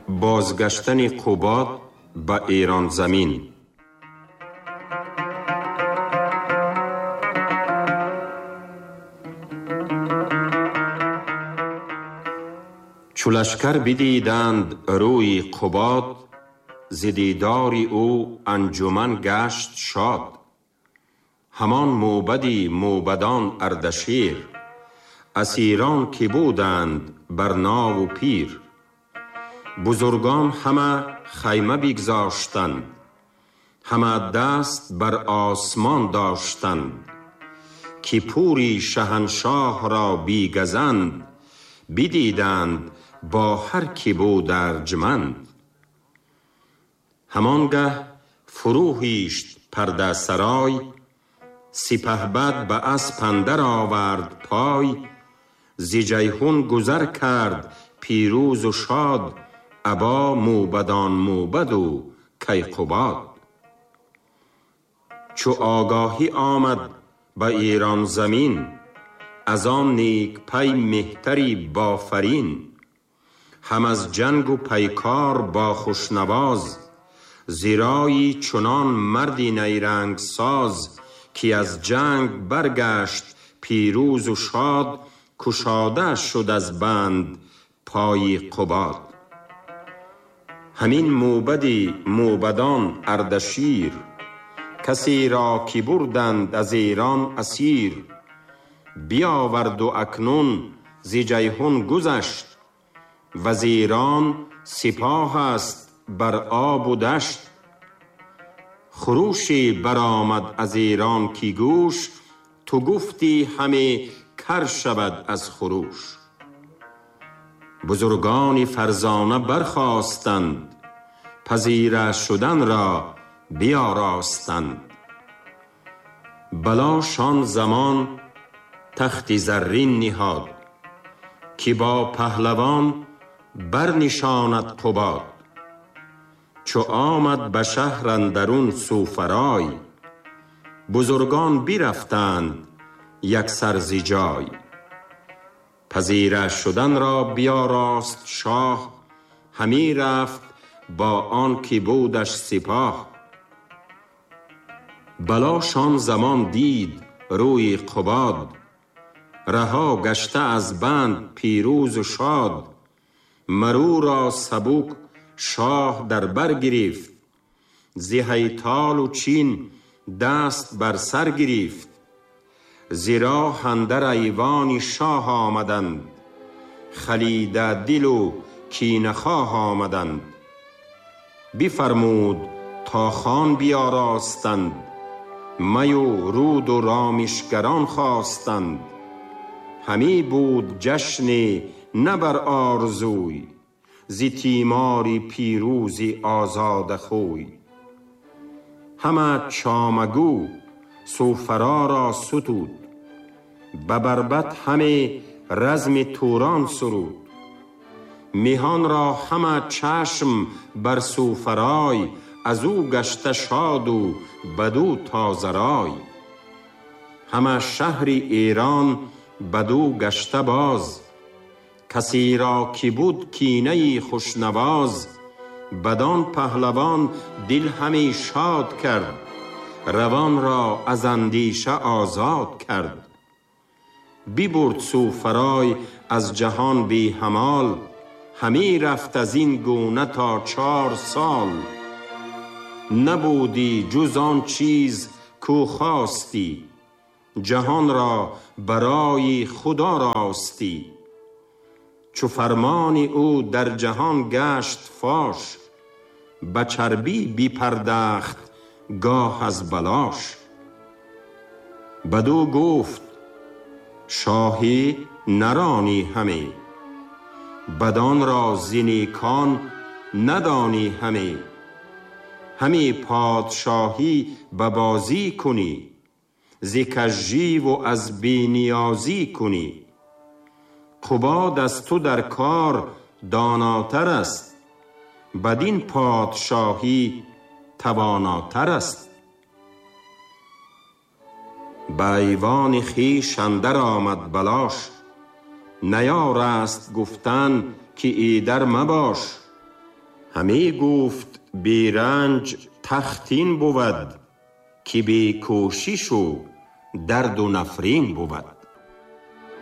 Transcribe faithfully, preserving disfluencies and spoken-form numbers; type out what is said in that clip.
بازگشتن قباد به ایران زمین. چو لشکر بدیدند روی قباد، ز دیدار او انجمن گشت شاد. همان موبدی موبدان اردشیر، اسیران که بودند بر ناو و پیر. بزرگان همه خیمه بگذاشتند، همه دست بر آسمان داشتند. که پوری شهنشاه را بیگزند، بدیدند با هر که بود ارجمند. همانگه فرو هیشت پرده سرای، سپهبد به اسپ اندر آورد پای. ز جیحون گذر کرد پیروز و شاد، ابا موبدان موبد و کیقباد. چو آگاهی آمد به ایران زمین، از آن نیک پی مهتری بافرین. هم از جنگ و پیکار با خوشنواز، زیرایی چنان مردی نیرنگ ساز. که از جنگ برگشت پیروز و شاد، کشاده شد از بند پای قباد. همین موبدی موبدان اردشیر، کسی را که بردند از ایران اسیر. بیاورد و اکنون ز جیحون گذشت، و ز ایران سپاه است بر آب و دشت. خروشی برآمد از ایران کی گوش، تو گفتی همه کر شود از خروش. بزرگان فرزانه برخاستند، پذیره شدن را بیاراستند. بلاشان زمان تخت زرین نهاد، که با پهلوان برنشاند قباد. چو آمد به شهر اندرون سوفرای، بزرگان برفتند یک سر ز جای. پذیره شدن را بیاراست شاه، همی رفت با آن که بودش سپاه. بلاشان زمان دید روی قباد، رها گشته از بند پیروز و شاد. مرو را سبک شاه در بر گرفت، ز هیتال و چین دست بر سر گرفت. ز راه اندر ایوان شاه آمدند، خلیده دل و کینه خواه آمدند. بفرمود تا خان بیاراستند، می و رود و رامشگران خواستند. همی بود جشن نه بر آرزوی، ز تیمار پیروزی آزاد خوی. همه چامگو سوفرا را ستود، به بربط همه رزم توران سرود. میهان را همه چشم بر سوفرای، از او گشته شاد و بدو تازه رای. همه شهر ایران بدو گشته باز، کسی را که بود کینه خوشنواز. بدان پهلوان دل همی شاد کرد، روان را از اندیشه آزاد کرد. ببرد سوفرای از جهان بی همال، همی رفت از این گونه تا چار سال. نبودی جز آن چیز کو خواستی، جهان را برای خدا راستی. چو فرمان او در جهان گشت فاش، به چربی بی پردخت گاه از بلاش. بدو گفت شاهی نرانی همی، بدان را ز نیکان ندانی همی. همی پادشاهی به بازی کنی، ز کژی و از بی نیازی کنی. قباد از تو در کار داناتر است، بدین پادشاهی تواناتر است. به ایوان خویش اندر آمد بلاش، نیارست گفتن که ایدر مباش. همی گفت بیرنج تختین بود، که بی کوشش و درد و نفرین بود.